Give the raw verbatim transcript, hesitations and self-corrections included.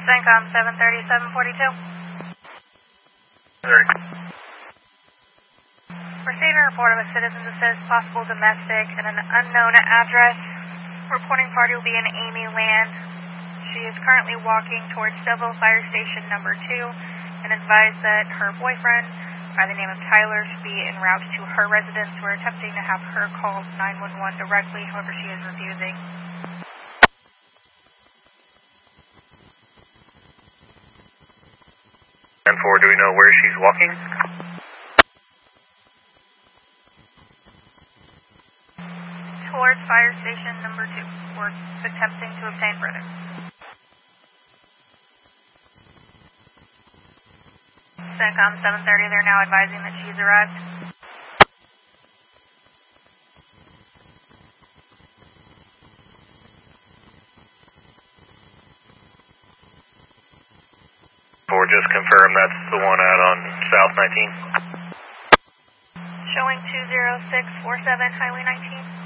CENTCOM seven thirty, seven forty-two. Sorry. Receiving a report of a citizen assist, possible domestic, and an unknown address. Reporting party will be in Amy Land. She is currently walking towards Seville Fire Station number two and advised that her boyfriend, by the name of Tyler, should be en route to her residence. We're attempting to have her call nine one one directly, however she is refusing. And four, do we know where she's walking? Towards fire station number two. We're attempting to obtain further. CENTCOM seven thirty, they're now advising that she's arrived. Four, just confirm that's the one out on South nineteen. Showing two zero six four seven, Highway nineteen.